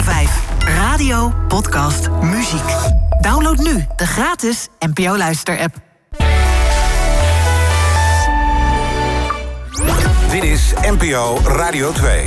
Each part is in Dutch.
5. Radio, podcast, muziek. Download nu de gratis NPO Luister-app. Dit is NPO Radio 2.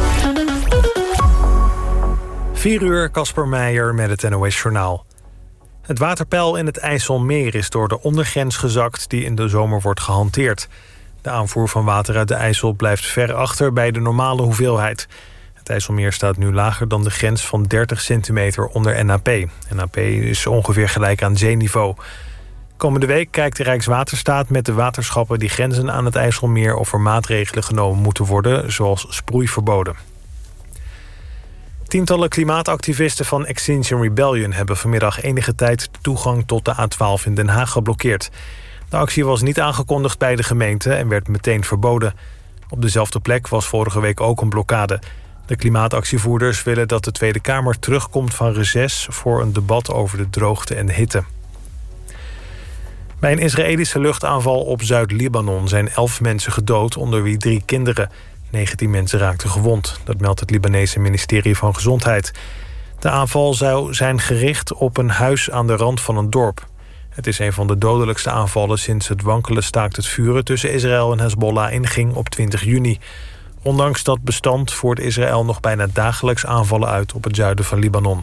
4 uur, Casper Meijer met het NOS-journaal. Het waterpeil in het IJsselmeer is door de ondergrens gezakt die in de zomer wordt gehanteerd. De aanvoer van water uit de IJssel blijft ver achter bij de normale hoeveelheid. Het IJsselmeer staat nu lager dan de grens van 30 centimeter onder NAP. NAP is ongeveer gelijk aan zeeniveau. Komende week kijkt de Rijkswaterstaat met de waterschappen die grenzen aan het IJsselmeer of er maatregelen genomen moeten worden, zoals sproeiverboden. Tientallen klimaatactivisten van Extinction Rebellion hebben vanmiddag enige tijd de toegang tot de A12 in Den Haag geblokkeerd. De actie was niet aangekondigd bij de gemeente en werd meteen verboden. Op dezelfde plek was vorige week ook een blokkade. De klimaatactievoerders willen dat de Tweede Kamer terugkomt van reces voor een debat over de droogte en hitte. Bij een Israëlische luchtaanval op Zuid-Libanon zijn 11 mensen gedood, onder wie 3 kinderen. 19 mensen raakten gewond, dat meldt het Libanese ministerie van Gezondheid. De aanval zou zijn gericht op een huis aan de rand van een dorp. Het is een van de dodelijkste aanvallen sinds het wankele staakt het vuren tussen Israël en Hezbollah inging op 20 juni. Ondanks dat bestand voert Israël nog bijna dagelijks aanvallen uit op het zuiden van Libanon.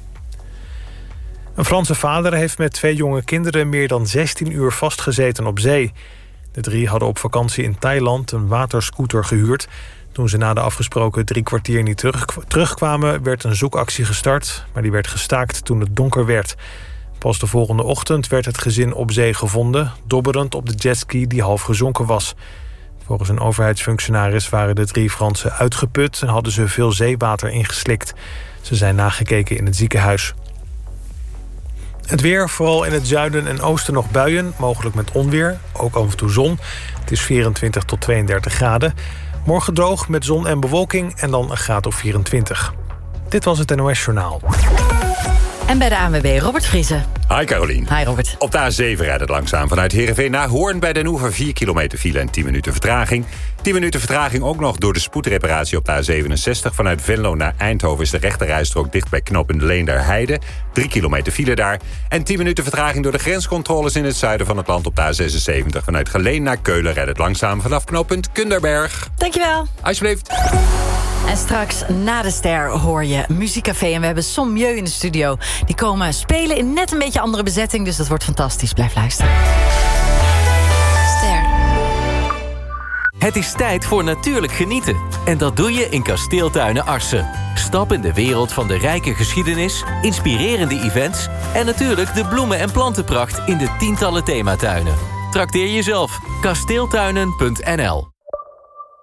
Een Franse vader heeft met 2 jonge kinderen meer dan 16 uur vastgezeten op zee. De 3 hadden op vakantie in Thailand een waterscooter gehuurd. Toen ze na de afgesproken 3 kwartier niet terugkwamen, werd een zoekactie gestart, maar die werd gestaakt toen het donker werd. Pas de volgende ochtend werd het gezin op zee gevonden, dobberend op de jetski die half gezonken was. Volgens een overheidsfunctionaris waren de 3 Fransen uitgeput en hadden ze veel zeewater ingeslikt. Ze zijn nagekeken in het ziekenhuis. Het weer, vooral in het zuiden en oosten nog buien, mogelijk met onweer, ook af en toe zon. Het is 24 tot 32 graden. Morgen droog met zon en bewolking en dan een graad of 24. Dit was het NOS Journaal. En bij de ANWB Robert Vriezen. Hi Carolien. Hi Robert. Op de A7 rijdt het langzaam vanuit Heerenveen naar Hoorn bij Den Oever. 4 kilometer file en 10 minuten vertraging. 10 minuten vertraging ook nog door de spoedreparatie op de A67. Vanuit Venlo naar Eindhoven is de rechterrijstrook dicht bij knooppunt Leenderheide. 3 kilometer file daar. En 10 minuten vertraging door de grenscontroles in het zuiden van het land op de A76. Vanuit Geleen naar Keulen rijdt het langzaam vanaf knooppunt Kunderberg. Dankjewel. Alsjeblieft. En straks na de ster hoor je Muziekcafé. En we hebben Sommieu in de studio. Die komen spelen in net een beetje andere bezetting. Dus dat wordt fantastisch. Blijf luisteren. Ster. Het is tijd voor natuurlijk genieten. En dat doe je in Kasteeltuinen Arsen. Stap in de wereld van de rijke geschiedenis, inspirerende events en natuurlijk de bloemen- en plantenpracht in de tientallen thematuinen. Trakteer jezelf. Kasteeltuinen.nl